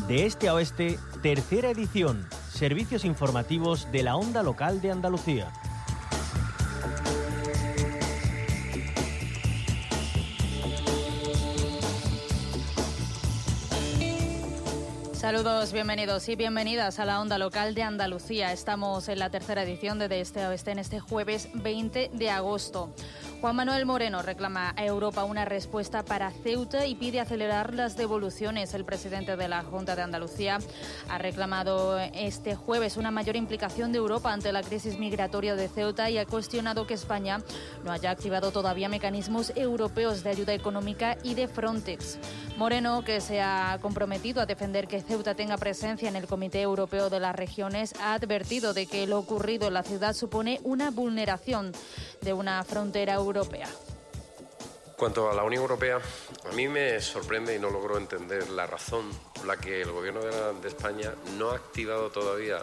De este a oeste, tercera edición. Servicios informativos de la Onda Local de Andalucía. Saludos, bienvenidos y bienvenidas a la Onda Local de Andalucía. Estamos en la tercera edición de Este a Oeste en este jueves 20 de agosto. Juan Manuel Moreno reclama a Europa una respuesta para Ceuta y pide acelerar las devoluciones. El presidente de la Junta de Andalucía ha reclamado este jueves una mayor implicación de Europa ante la crisis migratoria de Ceuta y ha cuestionado que España no haya activado todavía mecanismos europeos de ayuda económica y de Frontex. Moreno, que se ha comprometido a defender que Ceuta tenga presencia en el Comité Europeo de las Regiones, ha advertido de que lo ocurrido en la ciudad supone una vulneración de una frontera europea. Cuanto a la Unión Europea, a mí me sorprende y no logro entender la razón por la que el Gobierno de España no ha activado todavía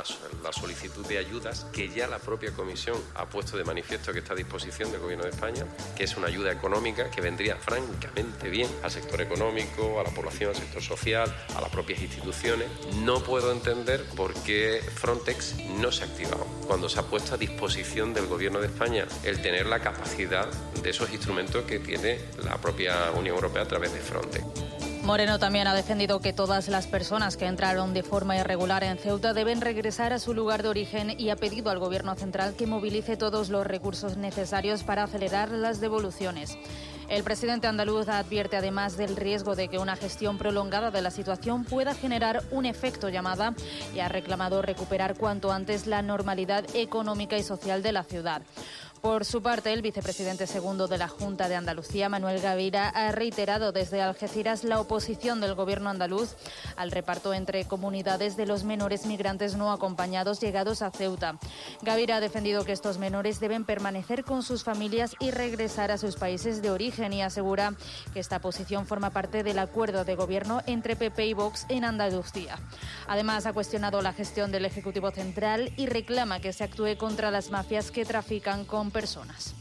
la solicitud de ayudas que ya la propia Comisión ha puesto de manifiesto que está a disposición del Gobierno de España, que es una ayuda económica que vendría francamente bien al sector económico, a la población, al sector social, a las propias instituciones. No puedo entender por qué Frontex no se ha activado cuando se ha puesto a disposición del Gobierno de España el tener la capacidad de esos instrumentos que tiene la propia Unión Europea a través de Frontex. Moreno también ha defendido que todas las personas que entraron de forma irregular en Ceuta deben regresar a su lugar de origen y ha pedido al Gobierno central que movilice todos los recursos necesarios para acelerar las devoluciones. El presidente andaluz advierte además del riesgo de que una gestión prolongada de la situación pueda generar un efecto llamada y ha reclamado recuperar cuanto antes la normalidad económica y social de la ciudad. Por su parte, el vicepresidente segundo de la Junta de Andalucía, Manuel Gavira, ha reiterado desde Algeciras la oposición del Gobierno andaluz al reparto entre comunidades de los menores migrantes no acompañados llegados a Ceuta. Gavira ha defendido que estos menores deben permanecer con sus familias y regresar a sus países de origen y asegura que esta posición forma parte del acuerdo de gobierno entre PP y Vox en Andalucía. Además, ha cuestionado la gestión del Ejecutivo Central y reclama que se actúe contra las mafias que trafican con personas.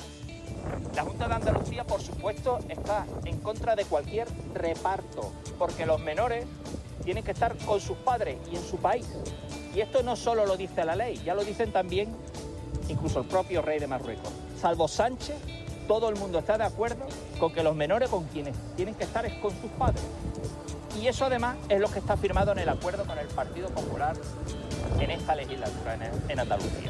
La Junta de Andalucía, por supuesto, está en contra de cualquier reparto, porque los menores tienen que estar con sus padres y en su país. Y esto no solo lo dice la ley, ya lo dicen también incluso el propio rey de Marruecos. Salvo Sánchez, todo el mundo está de acuerdo con que los menores con quienes tienen que estar es con sus padres. Y eso además es lo que está firmado en el acuerdo con el Partido Popular en esta legislatura en Andalucía.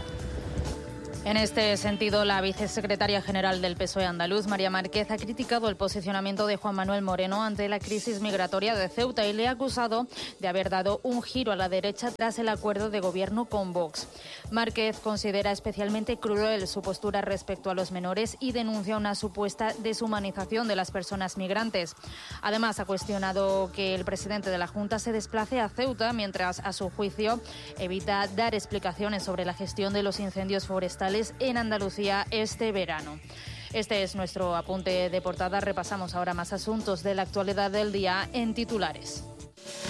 En este sentido, la vicesecretaria general del PSOE andaluz, María Márquez, ha criticado el posicionamiento de Juan Manuel Moreno ante la crisis migratoria de Ceuta y le ha acusado de haber dado un giro a la derecha tras el acuerdo de gobierno con Vox. Márquez considera especialmente cruel su postura respecto a los menores y denuncia una supuesta deshumanización de las personas migrantes. Además, ha cuestionado que el presidente de la Junta se desplace a Ceuta mientras, a su juicio, evita dar explicaciones sobre la gestión de los incendios forestales en Andalucía este verano. Este es nuestro apunte de portada. Repasamos ahora más asuntos de la actualidad del día en titulares.